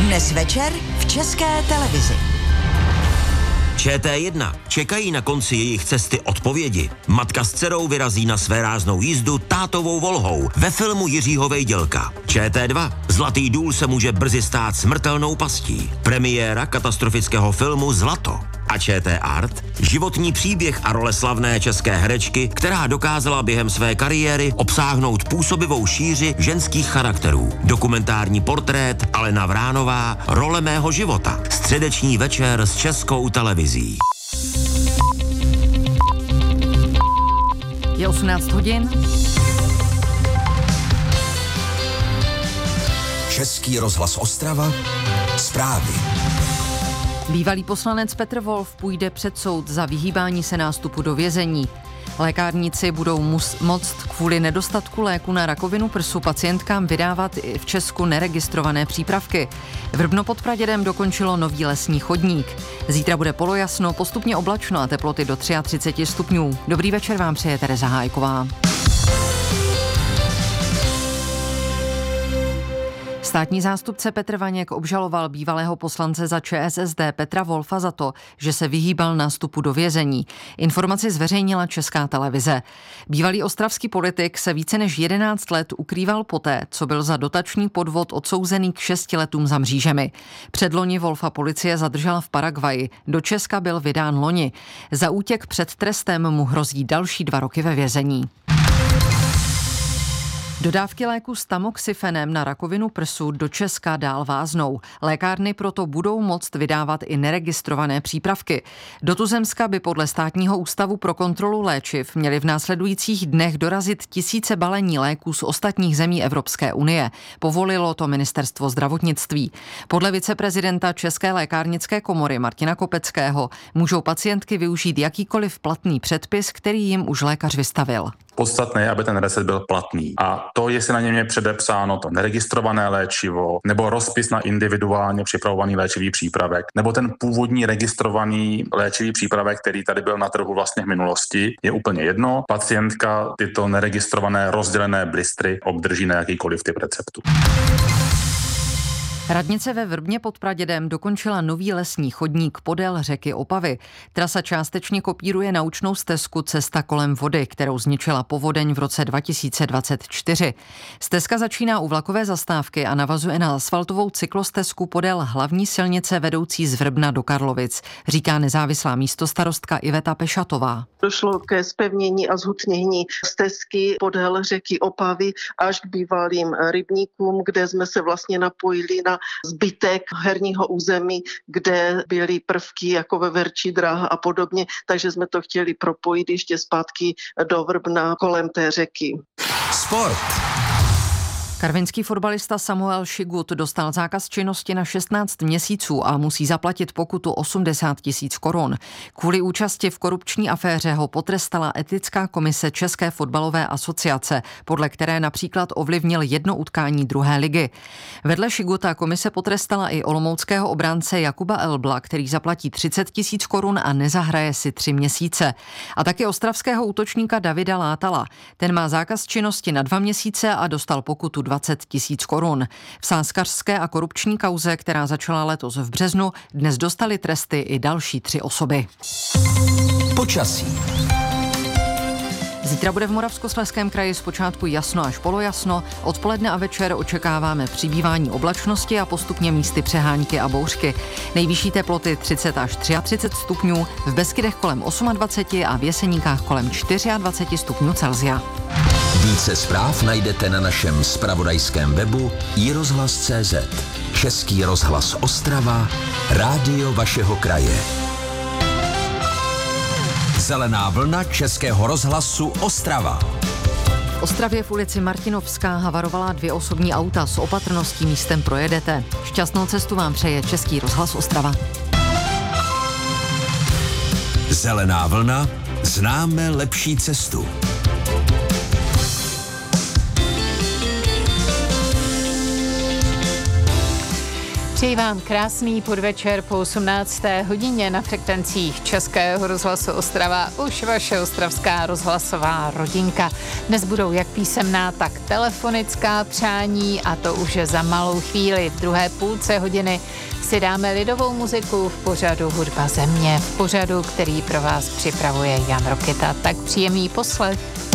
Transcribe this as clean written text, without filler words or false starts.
Dnes večer v České televizi. ČT1 čekají na konci jejich cesty odpovědi. Matka s dcerou vyrazí na svéráznou jízdu tátovou Volhou ve filmu Jiřího Vejdělka. ČT2 Zlatý důl se může brzy stát smrtelnou pastí. Premiéra katastrofického filmu Zlato. A ČT Art životní příběh a role slavné české herečky, která dokázala během své kariéry obsáhnout působivou šíři ženských charakterů. Dokumentární portrét Alena Vránová, Role mého života. Středeční večer s Českou televizí. Je 18 hodin. Český rozhlas Ostrava. Zprávy. Bývalý poslanec Petr Wolf půjde před soud za vyhýbání se nástupu do vězení. Lékárníci budou moct kvůli nedostatku léku na rakovinu prsu pacientkám vydávat i v Česku neregistrované přípravky. Vrbno pod Pradědem dokončilo nový lesní chodník. Zítra bude polojasno, postupně oblačno a teploty do 33 stupňů. Dobrý večer vám přeje Tereza Hájková. Státní zástupce Petr Vaněk obžaloval bývalého poslance za ČSSD Petra Wolfa za to, že se vyhýbal nástupu do vězení. Informaci zveřejnila Česká televize. Bývalý ostravský politik se více než 11 let ukrýval poté, co byl za dotační podvod odsouzený k 6 letům za mřížemi. Předloni Wolfa policie zadržela v Paraguayi. Do Česka byl vydán loni. Za útěk před trestem mu hrozí další 2 roky ve vězení. Dodávky léku s tamoxifenem na rakovinu prsu do Česka dál váznou. Lékárny proto budou moct vydávat i neregistrované přípravky. Do tuzemska by podle Státního ústavu pro kontrolu léčiv měly v následujících dnech dorazit tisíce balení léků z ostatních zemí Evropské unie. Povolilo to ministerstvo zdravotnictví. Podle viceprezidenta České lékárnické komory Martina Kopeckého můžou pacientky využít jakýkoliv platný předpis, který jim už lékař vystavil. Podstatné je, aby ten recept byl platný. A to, jestli na něm je předepsáno to neregistrované léčivo, nebo rozpis na individuálně připravovaný léčivý přípravek, nebo ten původní registrovaný léčivý přípravek, který tady byl na trhu vlastně v minulosti, je úplně jedno. Pacientka tyto neregistrované rozdělené blistry obdrží na jakýkoliv typ receptu. Radnice ve Vrbně pod Pradědem dokončila nový lesní chodník podél řeky Opavy. Trasa částečně kopíruje naučnou stezku Cesta kolem vody, kterou zničila povodeň v roce 2024. Stezka začíná u vlakové zastávky a navazuje na asfaltovou cyklostezku podél hlavní silnice vedoucí z Vrbna do Karlovic, říká nezávislá místostarostka Iveta Pešatová. Došlo ke zpevnění a zhutnění stezky podél řeky Opavy až k bývalým rybníkům, kde jsme se vlastně napojili na zbytek herního území, kde byly prvky jako veverčí dráha a podobně, takže jsme to chtěli propojit ještě zpátky do Vrbna kolem té řeky. Sport. Karvinský fotbalista Samuel Šigut dostal zákaz činnosti na 16 měsíců a musí zaplatit pokutu 80 000 korun. Kvůli účasti v korupční aféře ho potrestala etická komise České fotbalové asociace, podle které například ovlivnil jedno utkání 2. ligy. Vedle Šiguta komise potrestala i olomouckého obránce Jakuba Elbla, který zaplatí 30 000 korun a nezahraje si 3 měsíce. A taky ostravského útočníka Davida Látala. Ten má zákaz činnosti na 2 měsíce a dostal pokutu 20 000 korun. V sázkařské a korupční kauze, která začala letos v březnu, dnes dostali tresty i další 3 osoby. Počasí. Zítra bude v Moravskoslezském kraji zpočátku jasno až polojasno, odpoledne a večer očekáváme přibývání oblačnosti a postupně místy přehánky a bouřky. Nejvyšší teploty 30 až 33 stupňů, v Beskydech kolem 28 a v Jeseníkách kolem 24 stupňů Celsia. Více zpráv najdete na našem zpravodajském webu iRozhlas.cz. Český rozhlas Ostrava, rádio vašeho kraje. Zelená vlna Českého rozhlasu Ostrava. V Ostravě v ulici Martinovská havarovala 2 osobní auta, s opatrností místem projedete. Šťastnou cestu vám přeje Český rozhlas Ostrava. Zelená vlna, známe lepší cestu. Přeji vám krásný podvečer po 18. hodině na frekvencích Českého rozhlasu Ostrava už vaše ostravská rozhlasová rodinka. Dnes budou jak písemná, tak telefonická přání a to už je za malou chvíli. V druhé půlce hodiny si dáme lidovou muziku v pořadu Hudba země, v pořadu, který pro vás připravuje Jan Rokita. Tak příjemný poslech.